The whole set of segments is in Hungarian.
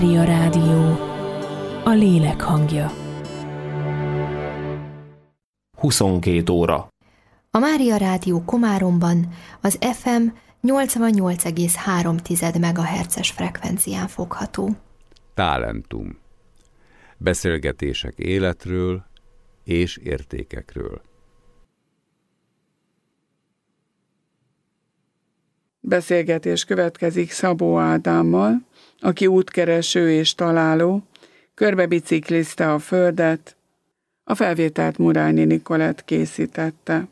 Mária Rádió, a lélek hangja. 22 óra. A Mária Rádió Komáromban az FM 88,3 MHz-es frekvencián fogható. Talentum. Beszélgetések életről és értékekről. Beszélgetés következik Szabó Ádámmal, aki útkereső és találó, körbebiciklizte a földet, a felvételt Murányi Nikolett készítette.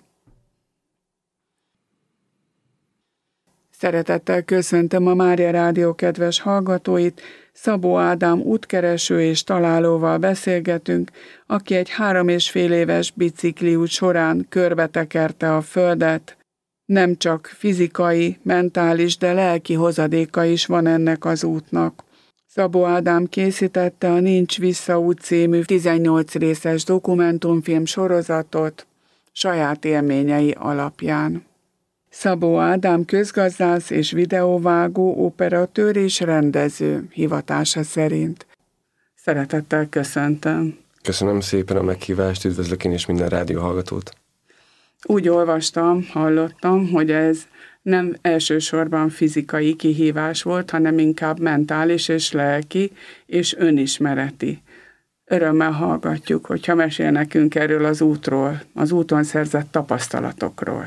Szeretettel köszöntöm a Mária Rádió kedves hallgatóit, Szabó Ádám útkereső és találóval beszélgetünk, aki egy 3,5 éves bicikliút során körbetekerte a földet. Nem csak fizikai, mentális, de lelki hozadéka is van ennek az útnak. Szabó Ádám készítette a Nincs Vissza út című 18 részes dokumentumfilm sorozatot saját élményei alapján. Szabó Ádám közgazdász és videóvágó, operatőr és rendező hivatása szerint. Szeretettel köszöntöm. Köszönöm szépen a meghívást, üdvözlök én és minden rádióhallgatót. Úgy olvastam, hallottam, hogy ez nem elsősorban fizikai kihívás volt, hanem inkább mentális és lelki és önismereti. Örömmel hallgatjuk, hogyha mesél nekünk erről az útról, az úton szerzett tapasztalatokról.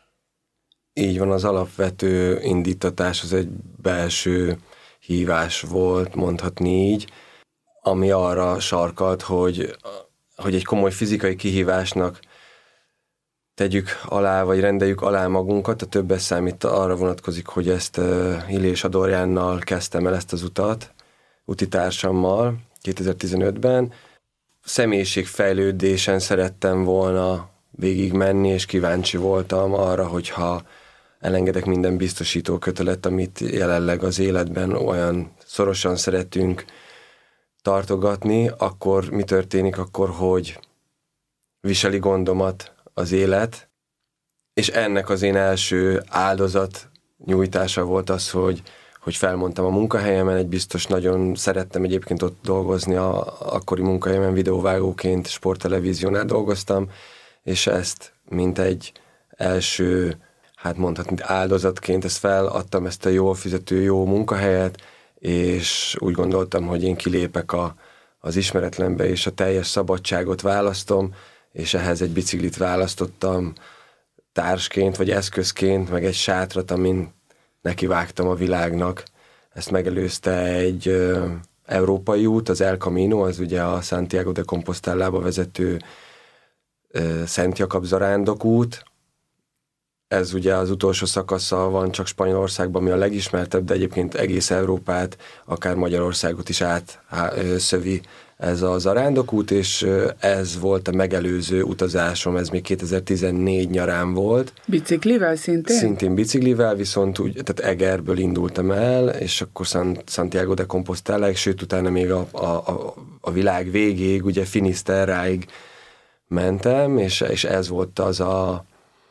Így van, az alapvető indítatás az egy belső hívás volt, mondhatni így, ami arra sarkalt, hogy egy komoly fizikai kihívásnak tegyük alá, vagy rendeljük alá magunkat. A többes szám itt arra vonatkozik, hogy ezt Illés Adorjánnal kezdtem el ezt az utat, utitársammal 2015-ben. Személyiségfejlődésen szerettem volna végigmenni, és kíváncsi voltam arra, hogyha elengedek minden biztosító kötelet, amit jelenleg az életben olyan szorosan szeretünk tartogatni, akkor mi történik akkor, hogy viseli gondomat az élet, és ennek az én első áldozat nyújtása volt az, hogy felmondtam a munkahelyemen, egy biztos nagyon szerettem egyébként ott dolgozni, akkori munkahelyemen videóvágóként, sporttelevíziónál dolgoztam, és ezt mint egy első, hát mondhatni áldozatként, ezt feladtam, ezt a jól fizető, jó munkahelyet, és úgy gondoltam, hogy én kilépek az ismeretlenbe, és a teljes szabadságot választom, és ehhez egy biciklit választottam társként, vagy eszközként, meg egy sátrat, amin nekivágtam a világnak. Ezt megelőzte egy európai út, az El Camino, az ugye a Santiago de Compostelába vezető Szent Jakab zarándok út. Ez ugye az utolsó szakasza van csak Spanyolországban, ami a legismertebb, de egyébként egész Európát, akár Magyarországot is átszövi ez a zarándokút, és ez volt a megelőző utazásom, ez még 2014 nyarán volt. Biciklivel szintén? Szintén biciklivel, viszont úgy, tehát Egerből indultam el, és akkor Santiago de Composteláig, sőt utána még a világ végéig, ugye Finisterráig mentem, és ez volt az a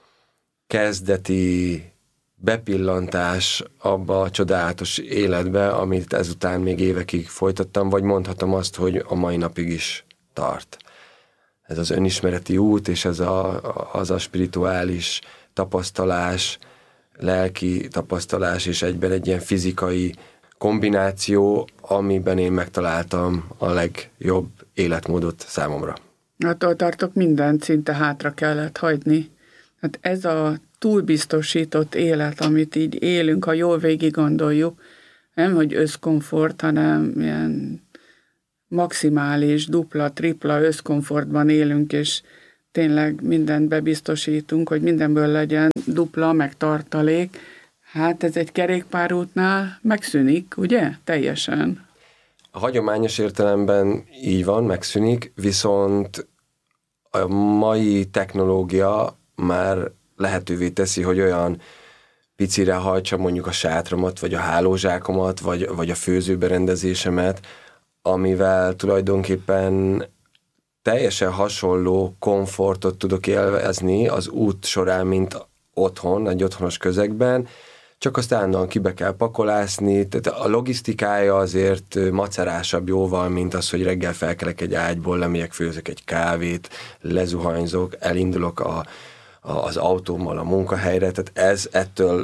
kezdeti bepillantás abba a csodálatos életbe, amit ezután még évekig folytattam, vagy mondhatom azt, hogy a mai napig is tart. Ez az önismereti út, és ez az a spirituális tapasztalás, lelki tapasztalás, és egyben egy ilyen fizikai kombináció, amiben én megtaláltam a legjobb életmódot számomra. Attól tartok, mindent szinte hátra kellett hagyni. Hát ez a túlbiztosított élet, amit így élünk, ha jól végig gondoljuk, nem hogy összkomfort, hanem ilyen maximális, dupla, tripla összkomfortban élünk, és tényleg mindent bebiztosítunk, hogy mindenből legyen dupla, meg tartalék. Hát ez egy kerékpárútnál megszűnik, ugye? Teljesen. A hagyományos értelemben így van, megszűnik, viszont a mai technológia már lehetővé teszi, hogy olyan picire hajtsam mondjuk a sátramat, vagy a hálózsákomat, vagy a főzőberendezésemet, amivel tulajdonképpen teljesen hasonló komfortot tudok élvezni az út során, mint otthon, egy otthonos közegben, csak azt állandóan kibe kell pakolászni, tehát a logisztikája azért macerásabb jóval, mint az, hogy reggel felkelek egy ágyból, lemegyek, főzök egy kávét, lezuhanyzok, elindulok az autómmal a munkahelyre, tehát ez ettől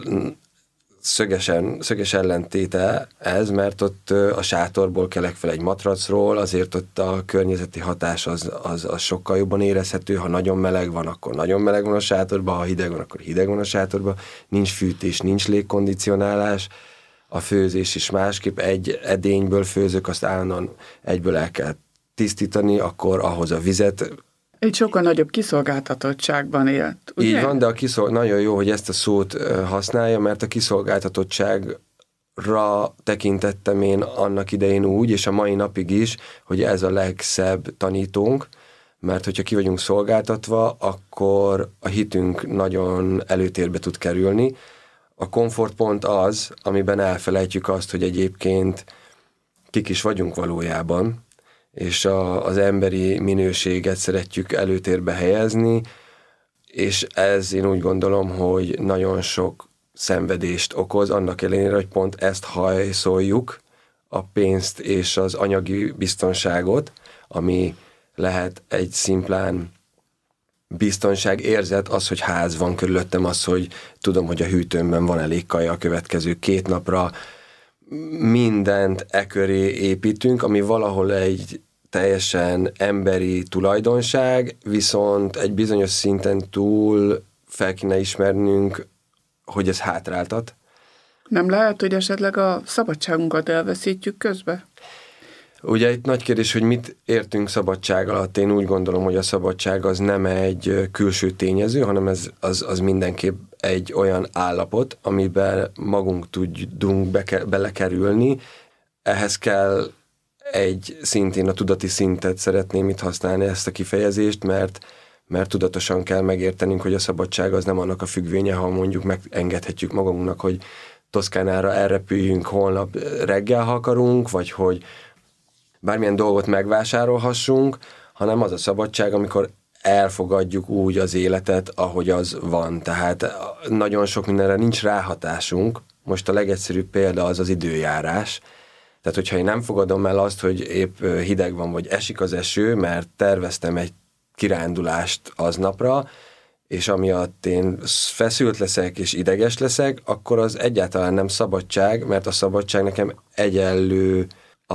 szöges ellentéte ez, mert ott a sátorból kelek fel egy matracról, azért ott a környezeti hatás az sokkal jobban érezhető, ha nagyon meleg van, akkor nagyon meleg van a sátorban, ha hideg van, akkor hideg van a sátorban, nincs fűtés, nincs légkondicionálás, a főzés is másképp, egy edényből főzök, azt állandóan egyből el kell tisztítani, akkor ahhoz a vizet. Egy sokkal nagyobb kiszolgáltatottságban élt, ugye? Így van, de nagyon jó, hogy ezt a szót használja, mert a kiszolgáltatottságra tekintettem én annak idején úgy, és a mai napig is, hogy ez a legszebb tanítónk, mert hogyha ki vagyunk szolgáltatva, akkor a hitünk nagyon előtérbe tud kerülni. A komfortpont az, amiben elfelejtjük azt, hogy egyébként kik is vagyunk valójában, és az emberi minőséget szeretjük előtérbe helyezni, és ez én úgy gondolom, hogy nagyon sok szenvedést okoz, annak ellenére, hogy pont ezt hajszoljuk, a pénzt és az anyagi biztonságot, ami lehet egy szimplán biztonságérzet, az, hogy ház van körülöttem, az, hogy tudom, hogy a hűtőmben van elég kaja a következő 2 napra, mindent köré építünk, ami valahol egy teljesen emberi tulajdonság, viszont egy bizonyos szinten túl fel kéne ismernünk, hogy ez hátráltat. Nem lehet, hogy esetleg a szabadságunkat elveszítjük közbe? Ugye itt nagy kérdés, hogy mit értünk szabadság alatt. Én úgy gondolom, hogy a szabadság az nem egy külső tényező, hanem az mindenképp egy olyan állapot, amiben magunk tudunk belekerülni. Ehhez kell szintén a tudati szintet szeretném itt használni, ezt a kifejezést, mert tudatosan kell megértenünk, hogy a szabadság az nem annak a függvénye, ha mondjuk megengedhetjük magunknak, hogy Toszkánára elrepüljünk holnap reggel, ha akarunk, vagy hogy bármilyen dolgot megvásárolhassunk, hanem az a szabadság, amikor elfogadjuk úgy az életet, ahogy az van. Tehát nagyon sok mindenre nincs ráhatásunk. Most a legegyszerűbb példa az időjárás. Tehát, hogyha én nem fogadom el azt, hogy épp hideg van, vagy esik az eső, mert terveztem egy kirándulást aznapra, és amiatt én feszült leszek és ideges leszek, akkor az egyáltalán nem szabadság, mert a szabadság nekem egyenlő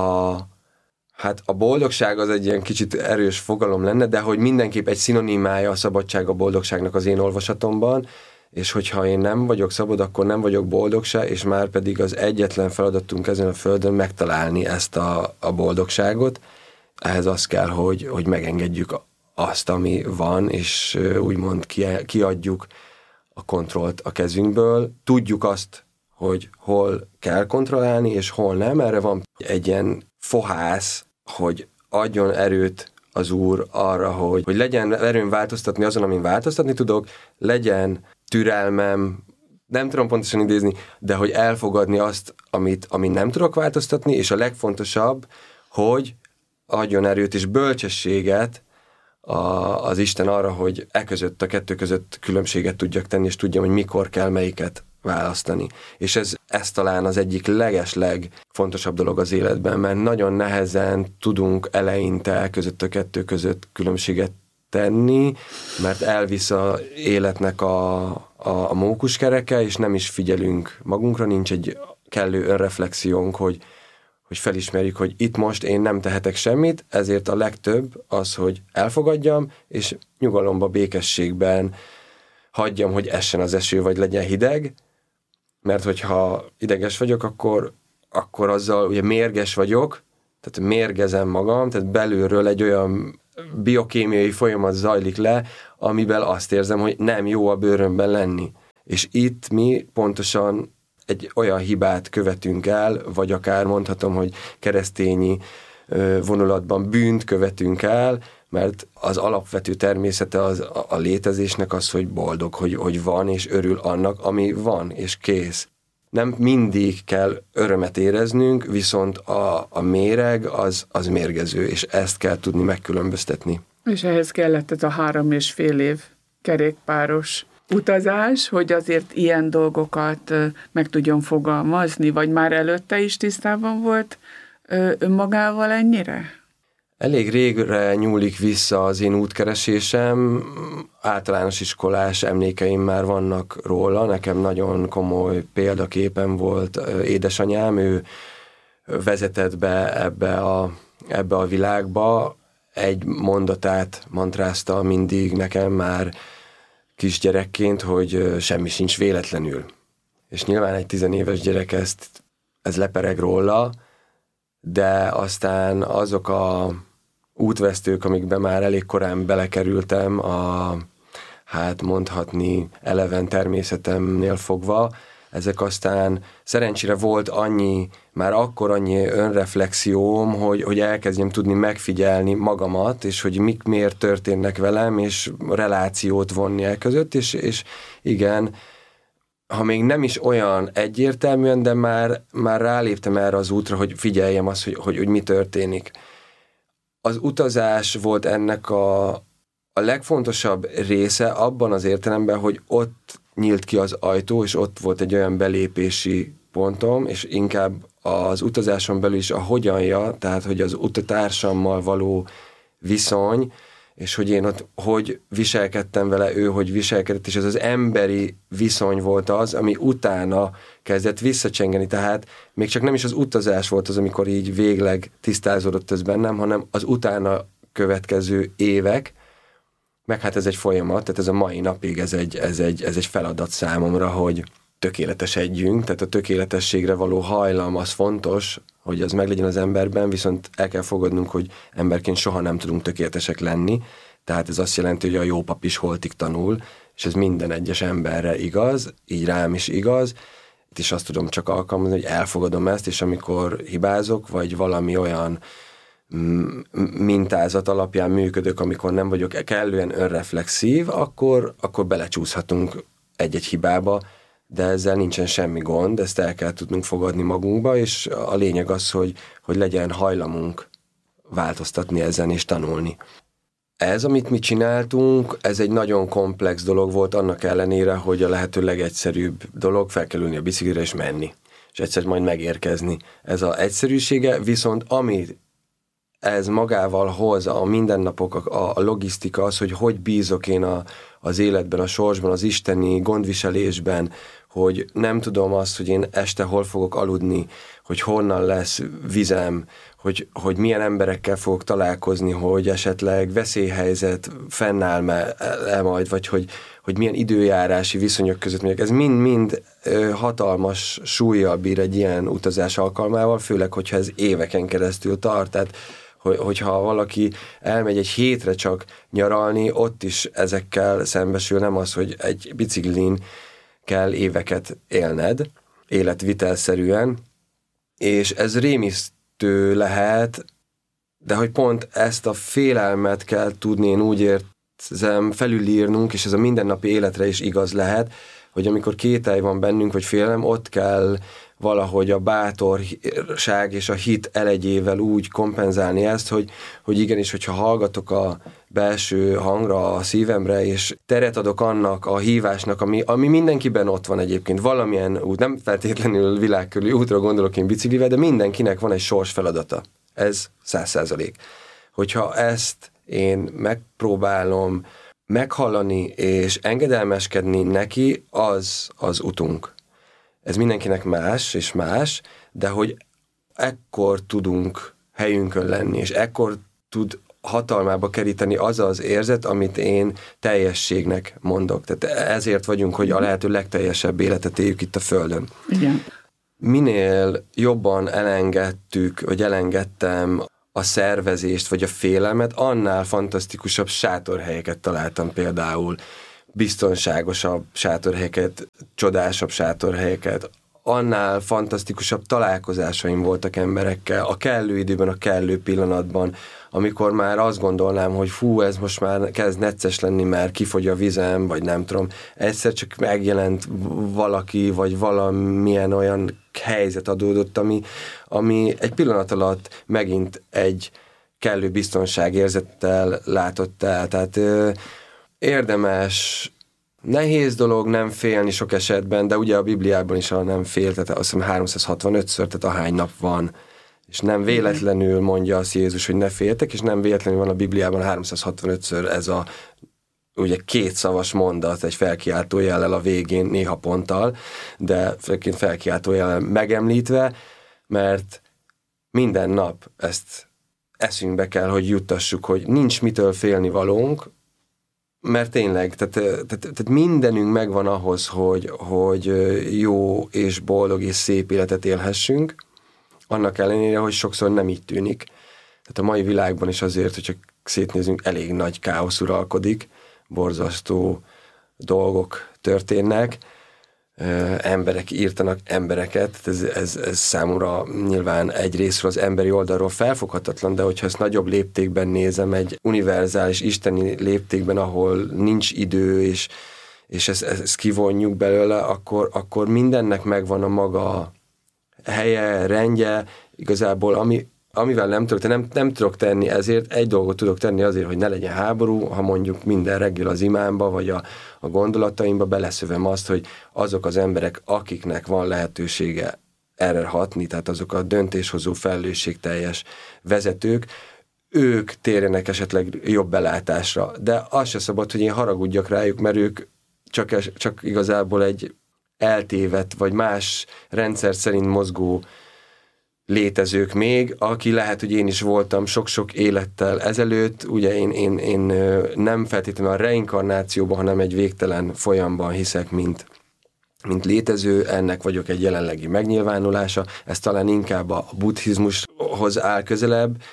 a boldogság az egy ilyen kicsit erős fogalom lenne, de hogy mindenképp egy szinonimája a szabadság a boldogságnak az én olvasatomban, és hogyha én nem vagyok szabad, akkor nem vagyok boldog se, és már pedig az egyetlen feladatunk ezen a földön megtalálni ezt a boldogságot. Ehhez az kell, hogy megengedjük azt, ami van, és úgymond kiadjuk a kontrollt a kezünkből. Tudjuk azt, hogy hol kell kontrollálni, és hol nem. Erre van egy ilyen fohász, hogy adjon erőt az Úr arra, hogy legyen erőm változtatni azon, amin változtatni tudok, legyen türelmem, nem tudom pontosan idézni, de hogy elfogadni azt, amit nem tudok változtatni, és a legfontosabb, hogy adjon erőt és bölcsességet az Isten arra, hogy a kettő között különbséget tudjak tenni, és tudjam, hogy mikor kell melyiket választani. És ez talán az egyik legfontosabb dolog az életben, mert nagyon nehezen tudunk eleinte a kettő között különbséget tenni, mert elvisz az életnek a mókuskereke, és nem is figyelünk magunkra, nincs egy kellő önreflexiónk, hogy felismerjük, hogy itt most én nem tehetek semmit, ezért a legtöbb az, hogy elfogadjam, és nyugalomba, békességben hagyjam, hogy essen az eső, vagy legyen hideg, mert hogyha ideges vagyok, akkor azzal ugye mérges vagyok, tehát mérgezem magam, tehát belülről egy olyan biokémiai folyamat zajlik le, amiben azt érzem, hogy nem jó a bőrömben lenni. És itt mi pontosan egy olyan hibát követünk el, vagy akár mondhatom, hogy keresztényi vonulatban bűnt követünk el, mert az alapvető természete a létezésnek az, hogy boldog, hogy van, és örül annak, ami van, és kész. Nem mindig kell örömet éreznünk, viszont a méreg az mérgező, és ezt kell tudni megkülönböztetni. És ehhez kellett ez a 3,5 év kerékpáros utazás, hogy azért ilyen dolgokat meg tudjon fogalmazni, vagy már előtte is tisztában volt önmagával ennyire? Elég régre nyúlik vissza az én útkeresésem, általános iskolás emlékeim már vannak róla, nekem nagyon komoly példaképem volt édesanyám, ő vezetett be ebbe a világba, egy mondatát mantrázta mindig nekem már kisgyerekként, hogy semmi sincs véletlenül. És nyilván egy 10 éves gyerek ez lepereg róla, de aztán azok a útvesztők, amikben már elég korán belekerültem, hát mondhatni eleven természetemnél fogva, ezek aztán szerencsére volt már akkor annyi önreflexióm, hogy elkezdjem tudni megfigyelni magamat, és hogy miért történnek velem, és relációt vonni el között, és igen, ha még nem is olyan egyértelműen, de már ráléptem erre az útra, hogy figyeljem azt, hogy mi történik. Az utazás volt ennek a legfontosabb része abban az értelemben, hogy ott nyílt ki az ajtó, és ott volt egy olyan belépési pontom, és inkább az utazáson belül is a hogyanja, tehát hogy az utatársammal való viszony, és hogy én ott hogy viselkedtem vele, ő hogy viselkedett, és ez az emberi viszony volt az, ami utána kezdett visszacsengeni, tehát még csak nem is az utazás volt az, amikor így végleg tisztázódott ez bennem, hanem az utána következő évek, meg hát ez egy folyamat, tehát ez a mai napig ez egy feladat számomra, hogy tökéletesedjünk, tehát a tökéletességre való hajlam az fontos, hogy az meglegyen az emberben, viszont el kell fogadnunk, hogy emberként soha nem tudunk tökéletesek lenni, tehát ez azt jelenti, hogy a jó pap is holtig tanul, és ez minden egyes emberre igaz, így rám is igaz, és azt tudom csak alkalmazni, hogy elfogadom ezt, és amikor hibázok, vagy valami olyan mintázat alapján működök, amikor nem vagyok kellően önreflexív, akkor belecsúszhatunk egy-egy hibába, de ezzel nincsen semmi gond, ezt el kell tudnunk fogadni magunkba, és a lényeg az, hogy legyen hajlamunk változtatni ezen és tanulni. Ez, amit mi csináltunk, ez egy nagyon komplex dolog volt, annak ellenére, hogy a lehető legegyszerűbb dolog, fel kell ülni a biciklire és menni, és egyszer majd megérkezni. Ez az egyszerűsége, viszont ami ez magával hoz, a mindennapok, a logisztika, az, hogy bízok én az életben, a sorsban, az isteni gondviselésben, hogy nem tudom azt, hogy én este hol fogok aludni, hogy honnan lesz vizem, hogy milyen emberekkel fogok találkozni, hogy esetleg veszélyhelyzet fennáll-e majd, vagy hogy milyen időjárási viszonyok között megyek. Ez mind-mind hatalmas súllyal bír egy ilyen utazás alkalmával, főleg, hogyha ez éveken keresztül tart. Tehát hogyha valaki elmegy egy hétre csak nyaralni, ott is ezekkel szembesül, nem az, hogy egy biciklin kell éveket élned, életvitelszerűen, és ez rémisztő lehet, de hogy pont ezt a félelmet kell tudni, én úgy érzem, felülírnunk, és ez a mindennapi életre is igaz lehet, hogy amikor kételj van bennünk, vagy félelem, ott kell valahogy a bátorság és a hit elegyével úgy kompenzálni ezt, hogy igenis, hogyha hallgatok a belső hangra, a szívemre, és teret adok annak a hívásnak, ami mindenkiben ott van egyébként, valamilyen út, nem feltétlenül világkörüli útra gondolok én biciklivel, de mindenkinek van egy sors feladata. Ez 100%. Hogyha ezt én megpróbálom meghallani és engedelmeskedni neki, az utunk. Ez mindenkinek más és más, de hogy ekkor tudunk helyünkön lenni, és ekkor tud hatalmába keríteni az az érzet, amit én teljességnek mondok. Tehát ezért vagyunk, hogy a lehető legteljesebb életet éljük itt a Földön. Igen. Minél jobban elengedtem a szervezést, vagy a félelmet, annál fantasztikusabb sátorhelyeket találtam például. Biztonságosabb sátorhelyeket, csodásabb sátorhelyeket, annál fantasztikusabb találkozásaim voltak emberekkel, a kellő időben, a kellő pillanatban, amikor már azt gondolnám, hogy ez most már kezd necces lenni, mert kifogy a vizem, vagy nem tudom, egyszer csak megjelent valaki, vagy valamilyen olyan helyzet adódott, ami egy pillanat alatt megint egy kellő biztonságérzettel látott el. Tehát érdemes nehéz dolog nem félni sok esetben, de ugye a Bibliában is a nem fél, tehát azt hiszem 365-ször, tehát ahány nap van, és nem véletlenül mondja azt Jézus, hogy ne féltek, és nem véletlenül van a Bibliában 365-ször ez a ugye kétszavas mondat, egy felkiáltó jellel a végén, néha ponttal, de főként felkiáltó jellel megemlítve, mert minden nap ezt eszünkbe kell, hogy juttassuk, hogy nincs mitől félni valónk, mert tényleg, tehát mindenünk megvan ahhoz, hogy jó és boldog és szép életet élhessünk, annak ellenére, hogy sokszor nem így tűnik. Tehát a mai világban is azért, hogyha szétnézünk, elég nagy káosz uralkodik, borzasztó dolgok történnek, emberek írtanak embereket, ez számomra nyilván egyrészről az emberi oldalról felfoghatatlan, de hogyha ezt nagyobb léptékben nézem, egy univerzális isteni léptékben, ahol nincs idő, és ezt kivonjuk belőle, akkor mindennek megvan a maga helye, rendje, igazából amivel nem tudok tenni ezért, egy dolgot tudok tenni azért, hogy ne legyen háború, ha mondjuk minden reggel az imámba, vagy a gondolataimba beleszövem azt, hogy azok az emberek, akiknek van lehetősége erre hatni, tehát azok a döntéshozó felelősségteljes vezetők, ők térjenek esetleg jobb belátásra. De az se szabad, hogy én haragudjak rájuk, mert ők csak igazából egy eltévedt, vagy más rendszer szerint mozgó létezők még, aki lehet, hogy én is voltam sok-sok élettel ezelőtt, ugye én nem feltétlenül a reinkarnációban, hanem egy végtelen folyamban hiszek, mint létező, ennek vagyok egy jelenlegi megnyilvánulása, ez talán inkább a buddhizmushoz áll közelebb,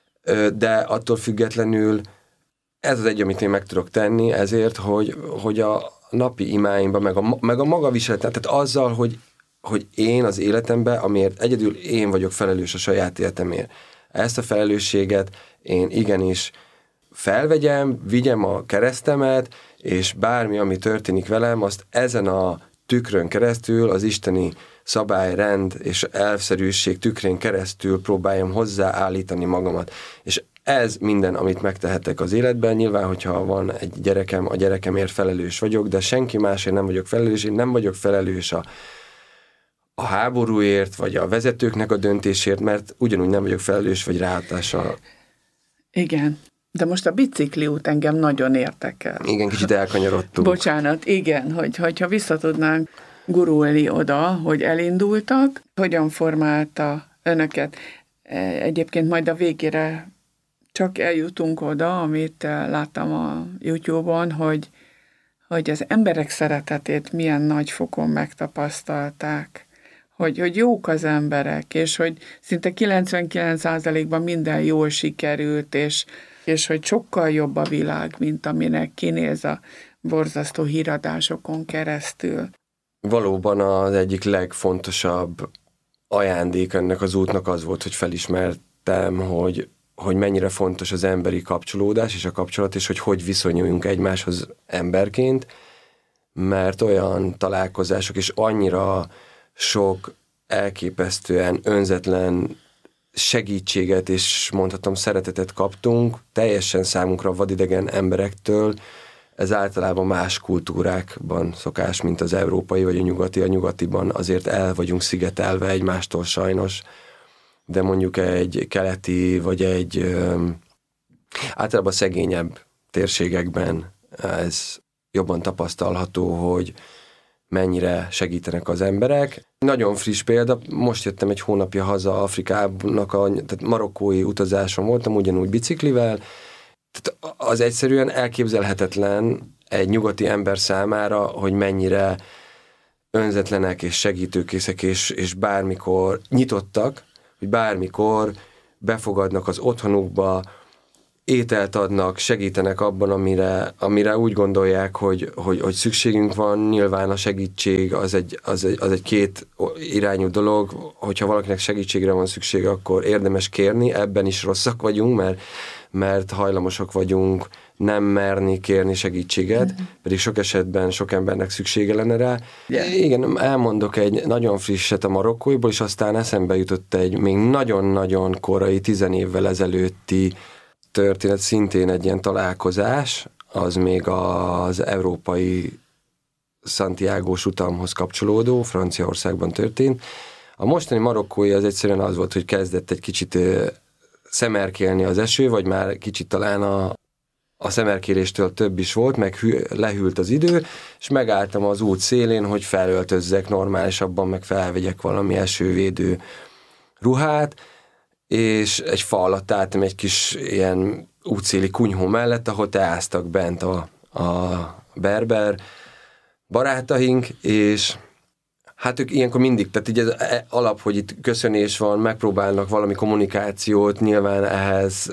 de attól függetlenül ez az egy, amit én meg tudok tenni, ezért, hogy a napi imáimban, meg a maga viseletem, tehát azzal, hogy én az életemben, amiért egyedül én vagyok felelős a saját életemért. Ezt a felelősséget én igenis felvegyem, vigyem a keresztemet, és bármi, ami történik velem, azt ezen a tükrön keresztül, az isteni szabályrend és elvszerűség tükrén keresztül próbáljam hozzáállítani magamat. És ez minden, amit megtehetek az életben. Nyilván, hogyha van egy gyerekem, a gyerekemért felelős vagyok, de senki másért nem vagyok felelős, én nem vagyok felelős a háborúért, vagy a vezetőknek a döntésért, mert ugyanúgy nem vagyok felelős, vagy ráhatással. Igen, de most a bicikliút engem nagyon érdekel. Igen, kicsit elkanyarodtunk. Bocsánat, igen, hogyha visszatudnánk gurulni oda, hogy elindultak, hogyan formálta önöket. Egyébként majd a végére csak eljutunk oda, amit láttam a YouTube-on, hogy az emberek szeretetét milyen nagy fokon megtapasztalták. Hogy jók az emberek, és hogy szinte 99%-ban minden jól sikerült, és hogy sokkal jobb a világ, mint aminek kinéz a borzasztó híradásokon keresztül. Valóban az egyik legfontosabb ajándék ennek az útnak az volt, hogy felismertem, hogy mennyire fontos az emberi kapcsolódás és a kapcsolat, és hogy viszonyuljunk egymáshoz emberként, mert olyan találkozások és annyira sok elképesztően önzetlen segítséget és mondhatom szeretetet kaptunk, teljesen számunkra vadidegen emberektől. Ez általában más kultúrákban szokás, mint az európai vagy a nyugati. A nyugatiban azért el vagyunk szigetelve egymástól sajnos, de mondjuk egy keleti vagy egy általában szegényebb térségekben ez jobban tapasztalható, hogy mennyire segítenek az emberek. Nagyon friss példa, most jöttem egy hónapja haza Afrikának, tehát marokkói utazáson voltam, ugyanúgy biciklivel. Tehát az egyszerűen elképzelhetetlen egy nyugati ember számára, hogy mennyire önzetlenek és segítőkészek, és bármikor nyitottak, hogy bármikor befogadnak az otthonukba, ételt adnak, segítenek abban, amire úgy gondolják, hogy szükségünk van. Nyilván a segítség az egy két irányú dolog, hogyha valakinek segítségre van szüksége, akkor érdemes kérni, ebben is rosszak vagyunk, mert hajlamosak vagyunk nem merni kérni segítséget, pedig sok esetben sok embernek szüksége lenne rá. Igen, elmondok egy nagyon frisset a marokkóiból, és aztán eszembe jutott egy még nagyon-nagyon korai, 10 évvel ezelőtti történet, szintén egy ilyen találkozás, az még az európai Santiagós utamhoz kapcsolódó, Franciaországban történt. A mostani marokkói az egyszerűen az volt, hogy kezdett egy kicsit szemerkélni az eső, vagy már kicsit talán a szemerkéléstől több is volt, meg lehűlt az idő, és megálltam az út szélén, hogy felöltözzek normálisabban, meg felvegyek valami esővédő ruhát, és egy fa alatt álltam egy kis ilyen útszéli kunyhó mellett, ahol teáztak bent a berber barátaink, és hát ők ilyenkor mindig, tehát így ez alap, hogy itt köszönés van, megpróbálnak valami kommunikációt, nyilván ehhez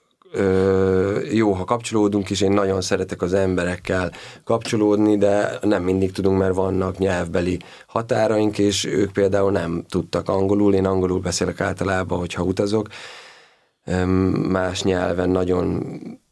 jó, ha kapcsolódunk is, én nagyon szeretek az emberekkel kapcsolódni, de nem mindig tudunk, mert vannak nyelvbeli határaink, és ők például nem tudtak angolul, én angolul beszélek általában, hogyha utazok, más nyelven nagyon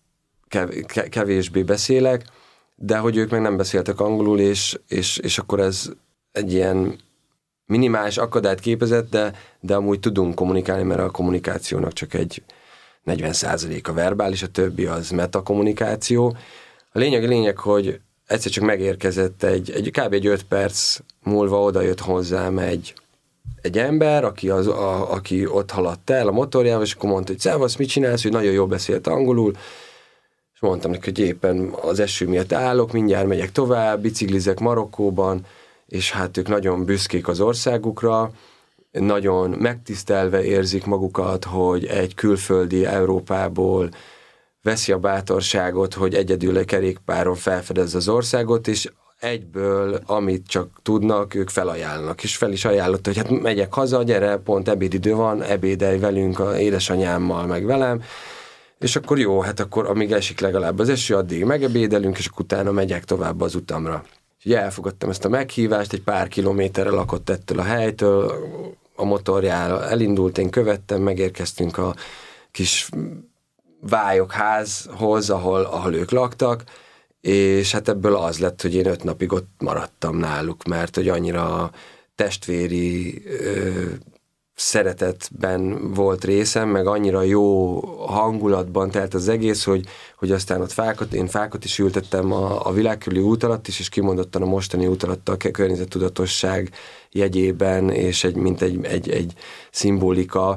kevésbé beszélek, de hogy ők meg nem beszéltek angolul, és akkor ez egy ilyen minimális akadályt képezett, de amúgy tudunk kommunikálni, mert a kommunikációnak csak egy 40% a verbális, a többi az metakommunikáció. A lényeg, hogy egyszer csak megérkezett kb. egy 5 perc múlva odajött hozzám egy ember, aki ott haladt el a motorjával, és akkor mondta, hogy szevasz, mit csinálsz, hogy nagyon jól beszélt angolul, és mondtam neki, hogy éppen az eső miatt állok, mindjárt megyek tovább, biciklizek Marokkóban, és hát ők nagyon büszkék az országukra, nagyon megtisztelve érzik magukat, hogy egy külföldi Európából veszi a bátorságot, hogy egyedül kerékpáron felfedezze az országot, és egyből, amit csak tudnak, ők felajánlnak. És fel is ajánlott, hogy hát megyek haza, gyere, pont ebédidő van, ebédelj velünk az édesanyámmal, meg velem, és akkor jó, hát akkor amíg esik legalább az eső, addig megebédelünk, és akkor utána megyek tovább az utamra. Úgyhogy elfogadtam ezt a meghívást, egy pár kilométerre lakott ettől a helytől, a motorjára elindult, én követtem, megérkeztünk a kis vályokházhoz, ahol ők laktak, és hát ebből az lett, hogy én 5 napig ott maradtam náluk, mert hogy annyira testvéri szeretetben volt részem, meg annyira jó hangulatban telt az egész, hogy aztán ott én fákat is ültettem a világkörüli út alatt is, és kimondottan a mostani út alatt a környezettudatosság jegyében, és mint egy szimbolika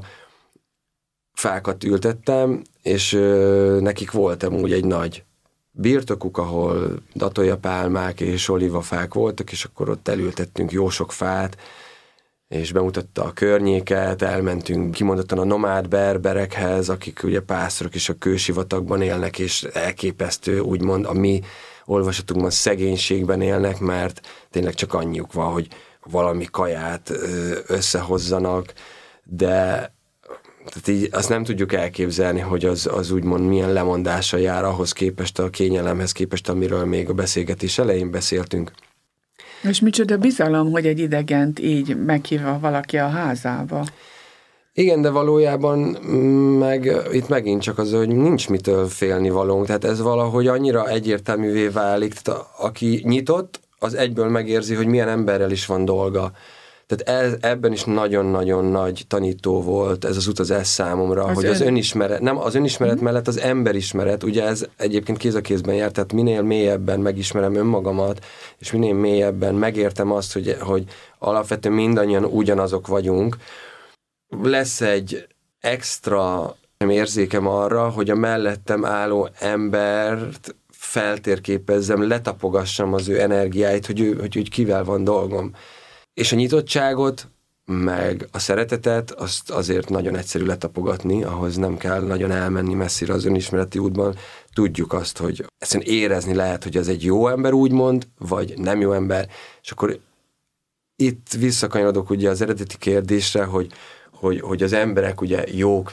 fákat ültettem, és nekik voltam úgy egy nagy birtokuk, ahol datoljapálmák és olívafák voltak, és akkor ott elültettünk jó sok fát, és bemutatta a környéket, elmentünk kimondottan a nomád berberekhez, akik ugye pásztorok is a kősivatagban élnek, és elképesztő, úgymond a mi olvasatunkban szegénységben élnek, mert tényleg csak annyiuk van, hogy valami kaját összehozzanak, de tehát így azt nem tudjuk elképzelni, hogy az úgymond milyen lemondással jár ahhoz képest, a kényelemhez képest, amiről még a beszélgetés elején beszéltünk. És micsoda bizalom, hogy egy idegent így meghívva valaki a házába. Igen, de valójában meg itt megint csak az, hogy nincs mitől félni valónk. Tehát ez valahogy annyira egyértelművé válik. Tehát aki nyitott, az egyből megérzi, hogy milyen emberrel is van dolga. Tehát ebben is nagyon-nagyon nagy tanító volt ez az utazás számomra, hogy az önismeret, nem az önismeret mellett az emberismeret, ugye ez egyébként kéz a kézben jár, tehát minél mélyebben megismerem önmagamat, és minél mélyebben megértem azt, hogy alapvetően mindannyian ugyanazok vagyunk, lesz egy extra érzékem arra, hogy a mellettem álló embert feltérképezzem, letapogassam az ő energiáit, hogy kivel van dolgom. És a nyitottságot, meg a szeretetet, azt azért nagyon egyszerű letapogatni, ahhoz nem kell nagyon elmenni messzire az önismereti útban. Tudjuk azt, hogy egyszerűen érezni lehet, hogy ez egy jó ember úgymond, vagy nem jó ember, és akkor itt visszakanyarodok ugye az eredeti kérdésre, hogy az emberek ugye jók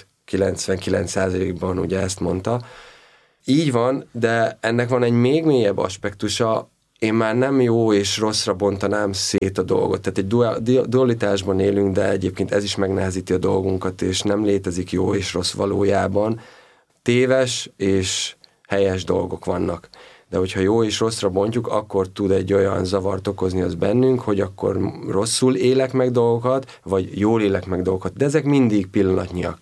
99%-ban, ugye ezt mondta. Így van, de ennek van egy még mélyebb aspektusa. Én már nem jó és rosszra bontanám szét a dolgot. Tehát egy dualitásban élünk, de egyébként ez is megnehezíti a dolgunkat, és nem létezik jó és rossz valójában. Téves és helyes dolgok vannak. De hogyha jó és rosszra bontjuk, akkor tud egy olyan zavart okozni az bennünk, hogy akkor rosszul élek meg dolgokat, vagy jól élek meg dolgokat. De ezek mindig pillanatnyiak.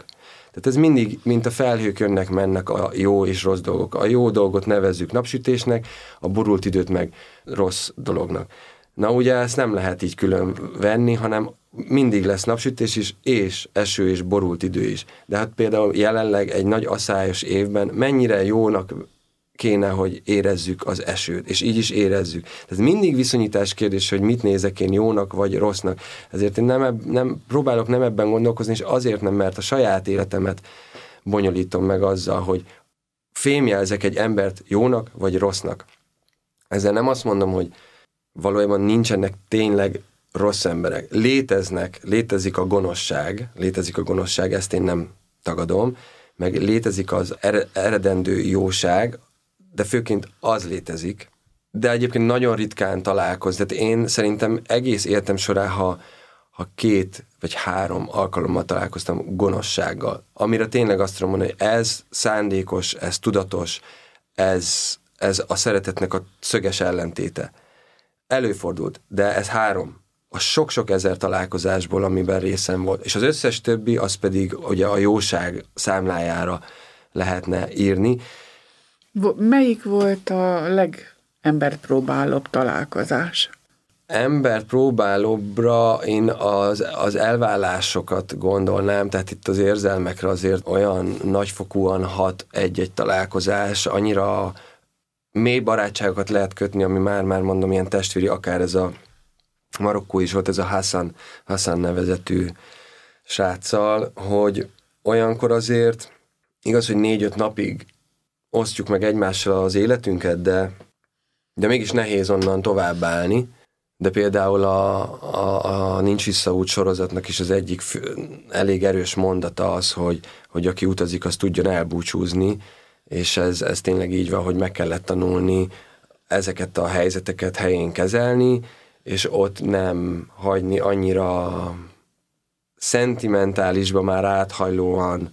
Tehát ez mindig, mint a felhők jönnek-mennek a jó és rossz dolgok. A jó dolgot nevezzük napsütésnek, a borult időt meg rossz dolognak. Na ugye ezt nem lehet így külön venni, hanem mindig lesz napsütés is, és eső és borult idő is. De hát például jelenleg egy nagy aszályos évben mennyire jónak kéne, hogy érezzük az esőt, és így is érezzük. Tehát mindig viszonyítás kérdés, hogy mit nézek én jónak vagy rossznak. Ezért én nem próbálok nem ebben gondolkozni, és azért nem, mert a saját életemet bonyolítom meg azzal, hogy fémjelzek egy embert jónak vagy rossznak. Ezzel nem azt mondom, hogy valójában nincsenek tényleg rossz emberek. Létezik a gonoszság, ezt én nem tagadom, meg létezik az eredendő jóság, de főként az létezik, de egyébként nagyon ritkán találkozik. Tehát én szerintem egész életem során, ha 2 vagy 3 alkalommal találkoztam gonoszsággal, amire tényleg azt tudom mondani, hogy ez szándékos, ez tudatos, ez a szeretetnek a szöges ellentéte. Előfordult, de ez 3. A sok-sok ezer találkozásból, amiben részem volt. És az összes többi, az pedig ugye a jóság számlájára lehetne írni. Melyik volt a legembert-próbálóbb találkozás? Emberpróbálóbbra én az elvállásokat gondolnám, tehát itt az érzelmekre azért olyan nagyfokúan hat egy-egy találkozás, annyira mély barátságokat lehet kötni, ami már mondom, ilyen testvéri, akár ez a Marokkó is volt, ez a Hassan nevezetű sráccal, hogy olyankor azért igaz, hogy 4-5 napig osztjuk meg egymással az életünket, de mégis nehéz onnan továbbállni. De például a Nincs Visszaút sorozatnak is az egyik elég erős mondata az, hogy aki utazik, az tudjon elbúcsúzni, és ez tényleg így van, hogy meg kellett tanulni ezeket a helyzeteket helyén kezelni, és ott nem hagyni annyira szentimentálisba, már áthajlóan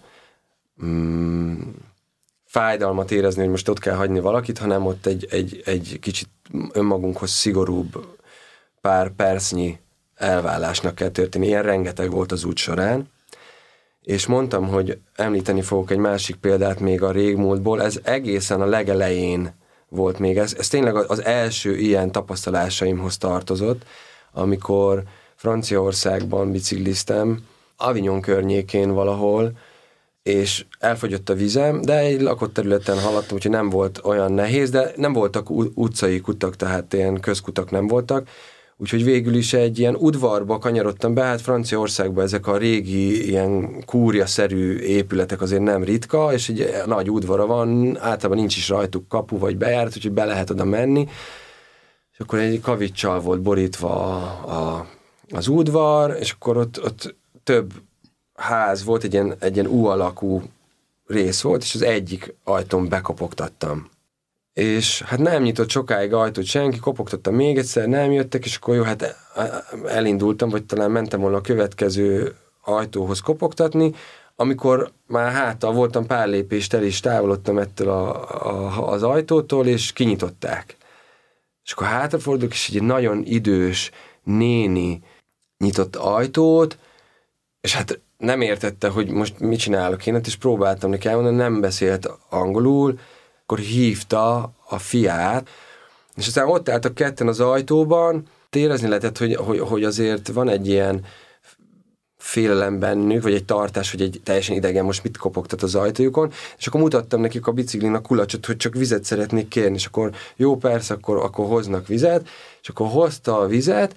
fájdalmat érezni, hogy most ott kell hagyni valakit, hanem ott egy kicsit önmagunkhoz szigorúbb pár percnyi elvállásnak kell történni. Ilyen rengeteg volt az út során. És mondtam, hogy említeni fogok egy másik példát még a régmúltból, ez egészen a legelején volt még. Ez tényleg az első ilyen tapasztalásaimhoz tartozott, amikor Franciaországban bicikliztem, Avignon környékén valahol, és elfogyott a vizem, de egy lakott területen haladtam, úgyhogy nem volt olyan nehéz, de nem voltak utcai kutak, tehát ilyen közkutak nem voltak, úgyhogy végül is egy ilyen udvarba kanyarodtam be, hát Franciaországban ezek a régi ilyen kúriaszerű épületek azért nem ritka, és egy nagy udvara van, általában nincs is rajtuk kapu vagy bejárat, úgyhogy be lehet oda menni, és akkor egy kavicsal volt borítva az udvar, és akkor ott több ház volt, egy ilyen U-alakú rész volt, és az egyik ajtón bekopogtattam. És hát nem nyitott sokáig ajtót senki, kopogtattam még egyszer, nem jöttek, és akkor jó, hát elindultam, vagy talán mentem volna a következő ajtóhoz kopogtatni, amikor már háttal voltam pár lépést el, és távolodtam ettől az ajtótól, és kinyitották. És akkor hátrafordulok, és egy nagyon idős néni nyitott ajtót, és hát nem értette, hogy most mit csinálok én, és próbáltam neki elmondani, nem beszélt angolul, akkor hívta a fiát, és aztán ott álltak ketten az ajtóban, érezni lehetett, hogy azért van egy ilyen félelem bennük, vagy egy tartás, hogy egy teljesen idegen most mit kopogtat az ajtójukon, és akkor mutattam nekik a biciklin a kulacsot, hogy csak vizet szeretnék kérni, és akkor jó, persze, akkor hoznak vizet, és akkor hozta a vizet,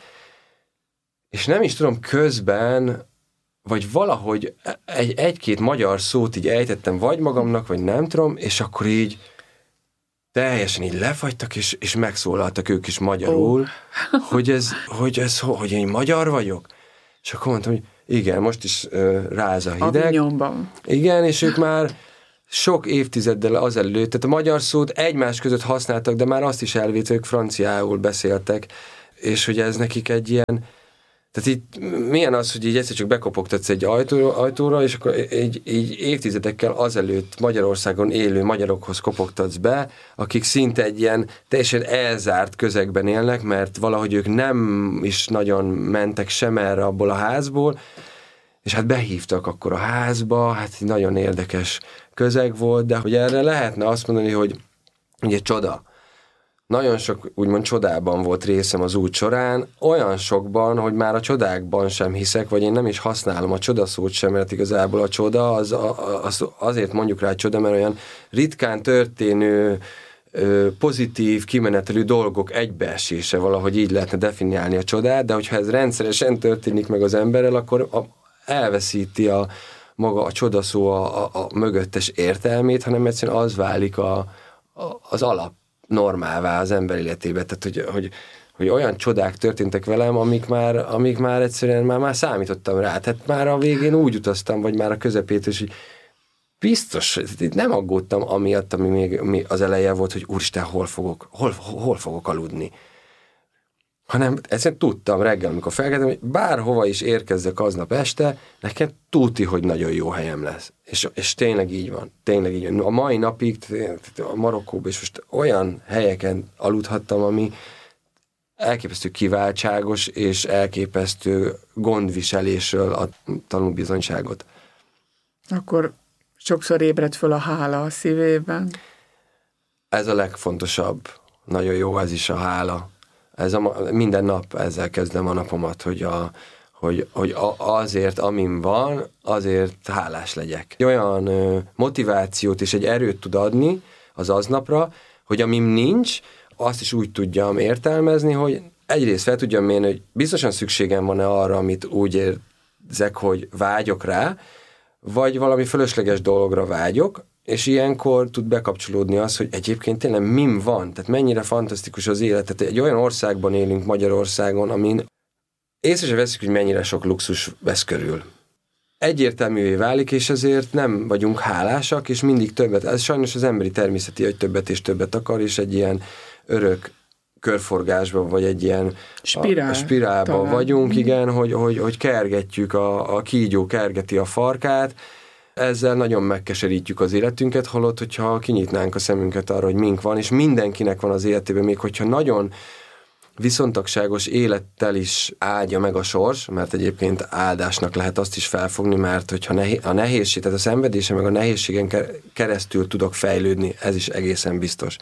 és nem is tudom, közben vagy valahogy egy-két magyar szót így ejtettem, vagy magamnak, vagy nem tudom, és akkor így teljesen így lefagytak, és megszólaltak ők is magyarul, hogy én magyar vagyok. És akkor mondtam, hogy igen, most is ráz a hideg. Avignonban. Igen, és ők már sok évtizeddel azelőtt, tehát a magyar szót egymás között használtak, de már azt is elvétve, ők franciául beszéltek, és hogy ez nekik egy ilyen. Tehát itt milyen az, hogy így egyszer csak bekopogtatsz egy ajtóra, és akkor így évtizedekkel azelőtt Magyarországon élő magyarokhoz kopogtatsz be, akik szinte egy ilyen teljesen elzárt közegben élnek, mert valahogy ők nem is nagyon mentek sem erre abból a házból, és hát behívtak akkor a házba, hát nagyon érdekes közeg volt, de hogy erre lehetne azt mondani, hogy ugye csoda. Nagyon sok úgymond csodában volt részem az út során, olyan sokban, hogy már a csodákban sem hiszek, vagy én nem is használom a csodaszót sem, mert igazából a csoda, azért mondjuk rá csoda, mert olyan ritkán történő, pozitív, kimenetelű dolgok egybeesése, valahogy így lehetne definiálni a csodát, de hogyha ez rendszeresen történik meg az emberrel, akkor elveszíti maga a csodaszó a mögöttes értelmét, hanem egyszerűen az válik az alap normálvá az ember életébe. Tehát, hogy olyan csodák történtek velem, amik már egyszerűen már számítottam rá. Tehát már a végén úgy utaztam, vagy már a közepét, hogy biztos, nem aggódtam amiatt, ami még az eleje volt, hogy úristen, hol fogok aludni. Hanem egyszerűen tudtam reggel, amikor felkeltem, hogy bárhova is érkezzek aznap este, nekem tuti, hogy nagyon jó helyem lesz. És tényleg így van. Tényleg így van. A mai napig a Marokkóban is most olyan helyeken aludhattam, ami elképesztő kiváltságos és elképesztő gondviselésről ad tanúbizonyságot. Akkor sokszor ébred föl a hála a szívében? Ez a legfontosabb. Nagyon jó ez is a hála. Minden nap ezzel kezdem a napomat, hogy azért, amim van, azért hálás legyek. Olyan motivációt és egy erőt tud adni az aznapra, hogy amim nincs, azt is úgy tudjam értelmezni, hogy egyrészt fel tudjam mérni, hogy biztosan szükségem van-e arra, amit úgy érzek, hogy vágyok rá, vagy valami fölösleges dologra vágyok, és ilyenkor tud bekapcsolódni az, hogy egyébként tényleg mim van, tehát mennyire fantasztikus az élet. Tehát egy olyan országban élünk, Magyarországon, amin észre se veszik, hogy mennyire sok luxus vesz körül. Egyértelművé válik, és ezért nem vagyunk hálásak, és mindig többet. Ez sajnos az emberi természeti, hogy többet és többet akar, és egy ilyen örök körforgásban, vagy egy ilyen spirálban vagyunk, igen, hogy kergetjük, a kígyó kergeti a farkát, ezzel nagyon megkeserítjük az életünket, holott, hogyha kinyitnánk a szemünket arra, hogy mink van, és mindenkinek van az életében, még hogyha nagyon viszontagságos élettel is áldja meg a sors, mert egyébként áldásnak lehet azt is felfogni, mert hogyha a nehézség, tehát a szenvedése meg a nehézségen keresztül tudok fejlődni, ez is egészen biztos.